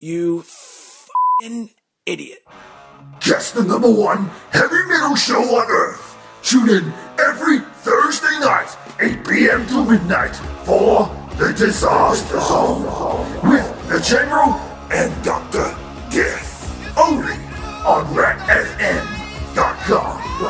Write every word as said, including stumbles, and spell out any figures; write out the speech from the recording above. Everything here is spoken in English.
You f***ing idiot. Just the number one heavy metal show on Earth. Tune in every Thursday night, eight p.m. to midnight, for The Disaster Zone with the General and Doctor